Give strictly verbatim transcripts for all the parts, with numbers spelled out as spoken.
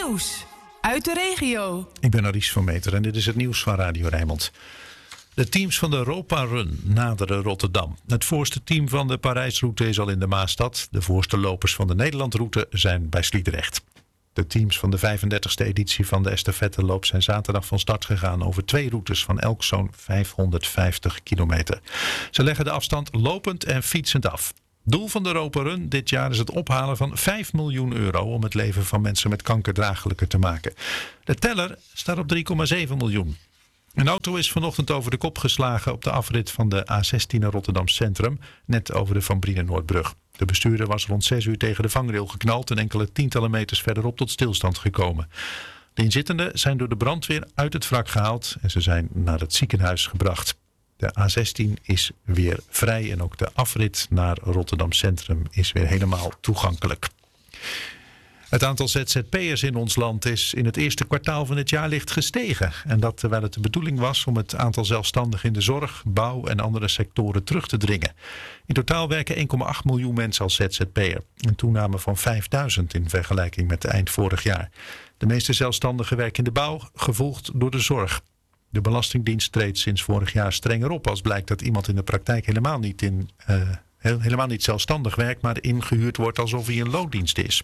Nieuws uit de regio. Ik ben Aries van Meter en dit is het nieuws van Radio Rijnmond. De teams van de Europa Run naderen Rotterdam. Het voorste team van de Parijsroute is al in de Maasstad. De voorste lopers van de Nederlandroute zijn bij Sliedrecht. De teams van de vijfendertigste editie van de estafetteloop zijn zaterdag van start gegaan over twee routes van elk zo'n vijfhonderdvijftig kilometer. Ze leggen de afstand lopend en fietsend af. Doel van de Europa Run dit jaar is het ophalen van vijf miljoen euro om het leven van mensen met kanker draaglijker te maken. De teller staat op drie komma zeven miljoen. Een auto is vanochtend over de kop geslagen op de afrit van de A zestien naar Rotterdam Centrum, net over de Van Brienenoordbrug. De bestuurder was rond zes uur tegen de vangrail geknald en enkele tientallen meters verderop tot stilstand gekomen. De inzittenden zijn door de brandweer uit het wrak gehaald en ze zijn naar het ziekenhuis gebracht. De A zestien is weer vrij en ook de afrit naar Rotterdam Centrum is weer helemaal toegankelijk. Het aantal Z Z P'ers in ons land is in het eerste kwartaal van het jaar licht gestegen. En dat terwijl het de bedoeling was om het aantal zelfstandigen in de zorg, bouw en andere sectoren terug te dringen. In totaal werken één komma acht miljoen mensen als Z Z P'er. Een toename van vijfduizend in vergelijking met eind vorig jaar. De meeste zelfstandigen werken in de bouw, gevolgd door de zorg. De Belastingdienst treedt sinds vorig jaar strenger op als blijkt dat iemand in de praktijk helemaal niet, in, uh, helemaal niet zelfstandig werkt, maar ingehuurd wordt alsof hij in loondienst is.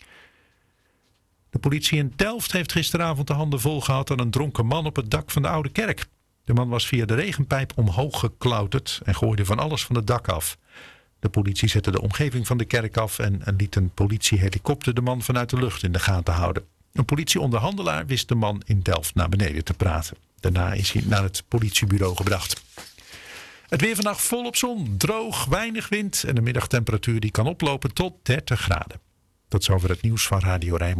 De politie in Delft heeft gisteravond de handen vol gehad aan een dronken man op het dak van de Oude Kerk. De man was via de regenpijp omhoog geklauterd en gooide van alles van het dak af. De politie zette de omgeving van de kerk af en liet een politiehelikopter de man vanuit de lucht in de gaten houden. Een politieonderhandelaar wist de man in Delft naar beneden te praten. Daarna is hij naar het politiebureau gebracht. Het weer vandaag volop zon, droog, weinig wind en de middagtemperatuur die kan oplopen tot dertig graden. Tot zover het nieuws van Radio Rijnmond.